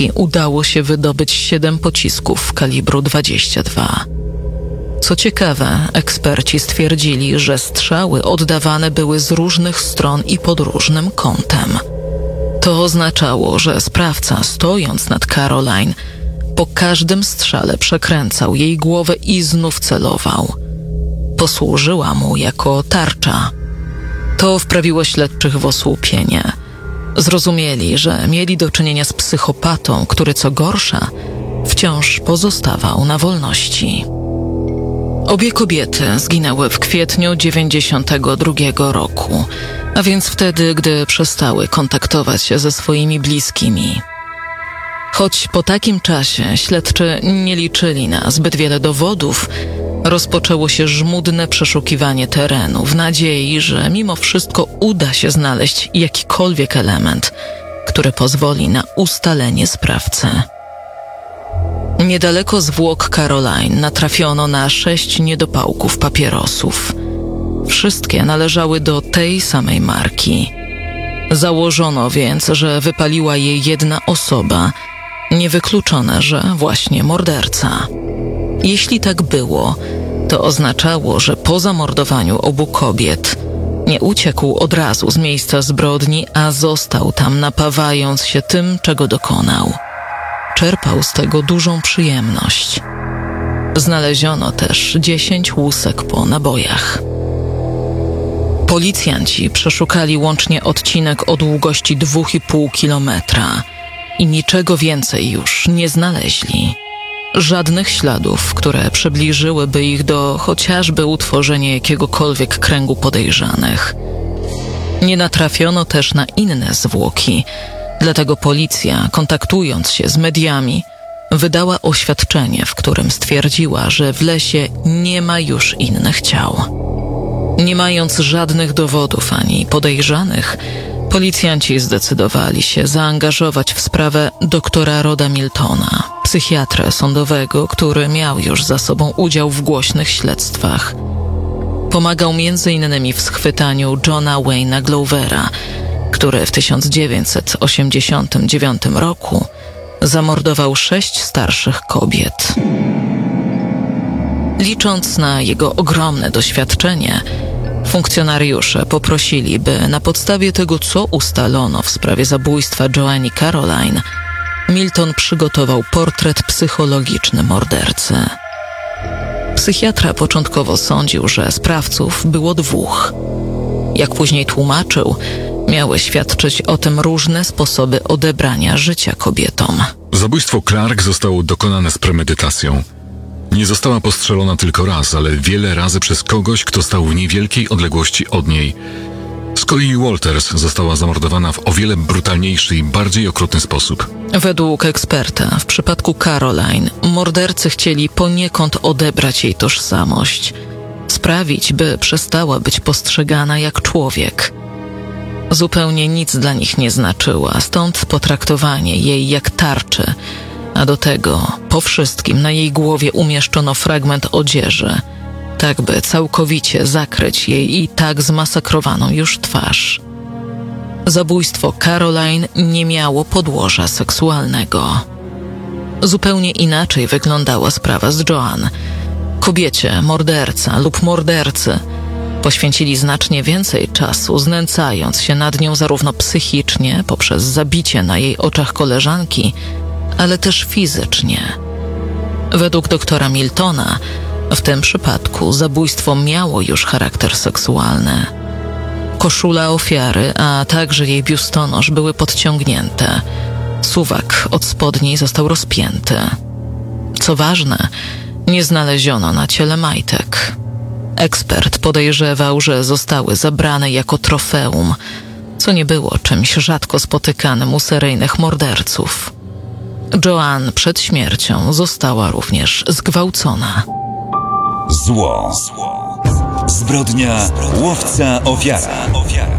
Marki udało się wydobyć 7 pocisków kalibru 22. Co ciekawe, eksperci stwierdzili, że strzały oddawane były z różnych stron i pod różnym kątem. To oznaczało, że sprawca, stojąc nad Caroline, po każdym strzale przekręcał jej głowę i znów celował. Posłużyła mu jako tarcza. To wprawiło śledczych w osłupienie. Zrozumieli, że mieli do czynienia z psychopatą, który co gorsza, wciąż pozostawał na wolności. Obie kobiety zginęły w kwietniu 1992 roku, a więc wtedy, gdy przestały kontaktować się ze swoimi bliskimi. Choć po takim czasie śledczy nie liczyli na zbyt wiele dowodów, rozpoczęło się żmudne przeszukiwanie terenu w nadziei, że mimo wszystko uda się znaleźć jakikolwiek element, który pozwoli na ustalenie sprawcy. Niedaleko zwłok Caroline natrafiono na 6 niedopałków papierosów. Wszystkie należały do tej samej marki. Założono więc, że wypaliła je jedna osoba, niewykluczone, że właśnie morderca. Jeśli tak było, to oznaczało, że po zamordowaniu obu kobiet nie uciekł od razu z miejsca zbrodni, a został tam, napawając się tym, czego dokonał. Czerpał z tego dużą przyjemność. Znaleziono też 10 łusek po nabojach. Policjanci przeszukali łącznie odcinek o długości 2,5 kilometra i niczego więcej już nie znaleźli. Żadnych śladów, które przybliżyłyby ich do chociażby utworzenia jakiegokolwiek kręgu podejrzanych. Nie natrafiono też na inne zwłoki, dlatego policja, kontaktując się z mediami, wydała oświadczenie, w którym stwierdziła, że w lesie nie ma już innych ciał. Nie mając żadnych dowodów ani podejrzanych, policjanci zdecydowali się zaangażować w sprawę doktora Roda Miltona, psychiatrę sądowego, który miał już za sobą udział w głośnych śledztwach. Pomagał m.in. w schwytaniu Johna Wayne'a Glovera, który w 1989 roku zamordował 6 starszych kobiet. Licząc na jego ogromne doświadczenie, funkcjonariusze poprosili, by na podstawie tego, co ustalono w sprawie zabójstwa Joanny Caroline, Milton przygotował portret psychologiczny mordercy. Psychiatra początkowo sądził, że sprawców było 2. Jak później tłumaczył, miały świadczyć o tym różne sposoby odebrania życia kobietom. Zabójstwo Clark zostało dokonane z premedytacją. Nie została postrzelona tylko raz, ale wiele razy przez kogoś, kto stał w niewielkiej odległości od niej. Z kolei Walters została zamordowana w o wiele brutalniejszy i bardziej okrutny sposób. Według eksperta, w przypadku Caroline, mordercy chcieli poniekąd odebrać jej tożsamość, sprawić, by przestała być postrzegana jak człowiek. Zupełnie nic dla nich nie znaczyła, stąd potraktowanie jej jak tarczy, a do tego po wszystkim na jej głowie umieszczono fragment odzieży, tak by całkowicie zakryć jej i tak zmasakrowaną już twarz. Zabójstwo Caroline nie miało podłoża seksualnego. Zupełnie inaczej wyglądała sprawa z Joanne. Kobiecie, morderca lub mordercy poświęcili znacznie więcej czasu, znęcając się nad nią zarówno psychicznie, poprzez zabicie na jej oczach koleżanki, ale też fizycznie. Według doktora Miltona, w tym przypadku zabójstwo miało już charakter seksualny. Koszula ofiary, a także jej biustonosz były podciągnięte. Suwak od spodni został rozpięty. Co ważne, nie znaleziono na ciele majtek. Ekspert podejrzewał, że zostały zabrane jako trofeum, co nie było czymś rzadko spotykanym u seryjnych morderców. Joanne przed śmiercią została również zgwałcona. Zło. Zbrodnia łowca ofiara.